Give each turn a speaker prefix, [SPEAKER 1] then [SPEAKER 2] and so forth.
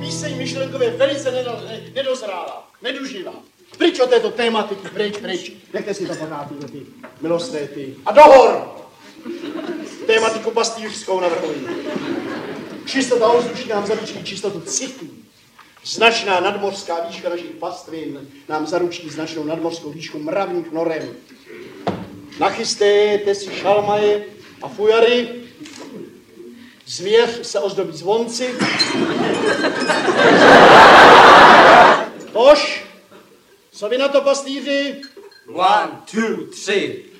[SPEAKER 1] píseň myšlenkově velice nedozrála, nedužila. Pryč od této tématiky, pryč. Nechte si to pořád, ty milostné ty. A dohor! Tématiku pastýřskou navrhuji. Čistota ovzduší nám zaručí čistotu citů. Značná nadmořská výška našich pastvin nám zaručí značnou nadmořskou výšku mravních norem. Nachystéte si šalmaje a fujary, zvěř se ozdobí zvonci. Tož, co vy na to, pastýři?
[SPEAKER 2] 1, 2, 3.